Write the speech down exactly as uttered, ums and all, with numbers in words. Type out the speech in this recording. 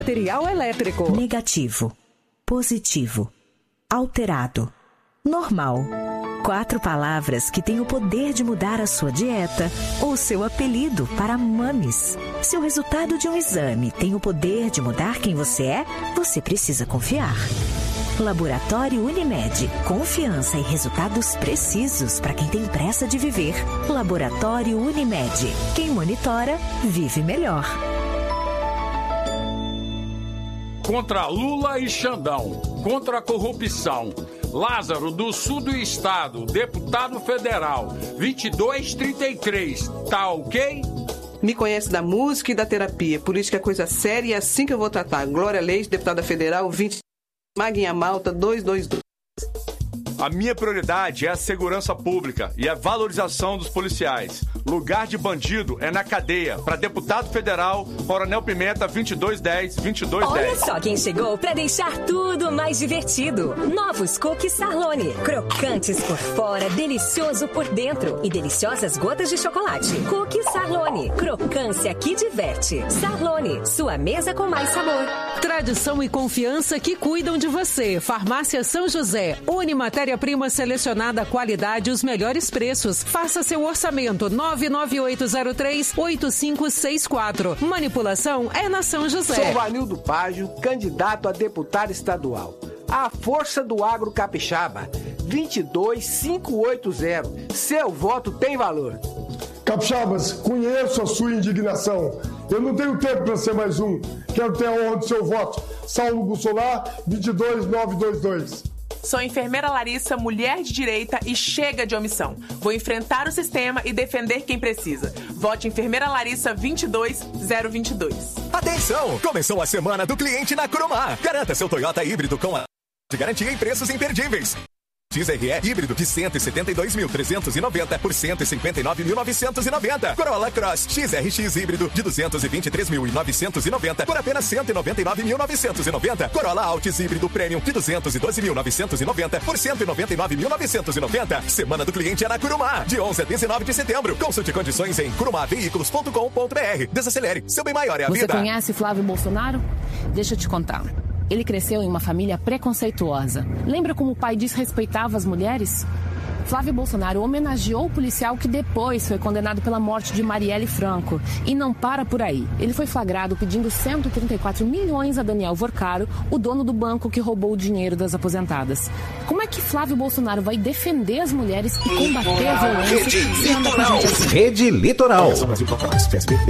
Material elétrico. Negativo. Positivo. Alterado. Normal. Quatro palavras que têm o poder de mudar a sua dieta ou seu apelido para mames. Se o resultado de um exame tem o poder de mudar quem você é, você precisa confiar. Laboratório Unimed. Confiança e resultados precisos para quem tem pressa de viver. Laboratório Unimed. Quem monitora, vive melhor. Contra Lula e Xandão. Contra a corrupção. Lázaro, do sul do estado, deputado federal, vinte e dois trinta e três, tá ok? Me conhece da música e da terapia, por isso que é coisa séria e é assim que eu vou tratar. Glória Leite, deputada federal, vinte, Maguinha Malta, duzentos e vinte e dois. A minha prioridade é a segurança pública e a valorização dos policiais. Lugar de bandido é na cadeia. Para deputado federal, Coronel Pimenta, vinte e dois dez, vinte e dois dez. Olha só quem chegou para deixar tudo mais divertido. Novos cookies Sarlone. Crocantes por fora, delicioso por dentro. E deliciosas gotas de chocolate. Cookies Sarlone. Crocância que diverte. Sarlone, sua mesa com mais sabor. Tradição e confiança que cuidam de você. Farmácia São José. Unimatéria-prima selecionada, qualidade e os melhores preços. Faça seu orçamento. nove nove oito zero três oito cinco seis quatro. Manipulação é na São José. Sou Vanildo Págio, candidato a deputado estadual. A força do agro capixaba, vinte e dois cinco oito zero. Seu voto tem valor. Capixabas, conheço a sua indignação. Eu não tenho tempo para ser mais um. Quero ter a honra do seu voto. Saulo Bussolar, vinte e dois nove dois dois. Sou enfermeira Larissa, mulher de direita e chega de omissão. Vou enfrentar o sistema e defender quem precisa. Vote Enfermeira Larissa vinte e dois zero vinte e dois. Atenção! Começou a semana do cliente na Cromar. Garanta seu Toyota híbrido com a de garantia em preços imperdíveis. X R E híbrido de cento e setenta e dois mil trezentos e noventa por cento e cinquenta e nove mil novecentos e noventa. Corolla Cross X R X híbrido de duzentos e vinte e três mil novecentos e noventa por apenas cento e noventa e nove mil novecentos e noventa. Corolla Altis híbrido Premium de duzentos e doze mil novecentos e noventa por cento e noventa e nove mil novecentos e noventa. Semana do cliente é na Curumá, de onze a dezenove de setembro. Consulte condições em curumá veículos ponto com ponto br. Desacelere, seu bem maior é a Você vida. Você conhece Flávio Bolsonaro? Deixa eu te contar. Ele cresceu em uma família preconceituosa. Lembra como o pai desrespeitava as mulheres? Flávio Bolsonaro homenageou o policial que depois foi condenado pela morte de Marielle Franco. E não para por aí. Ele foi flagrado pedindo cento e trinta e quatro milhões a Daniel Vorcaro, o dono do banco que roubou o dinheiro das aposentadas. Como é que Flávio Bolsonaro vai defender as mulheres e combater a violência? Rede Litoral. Rede Litoral.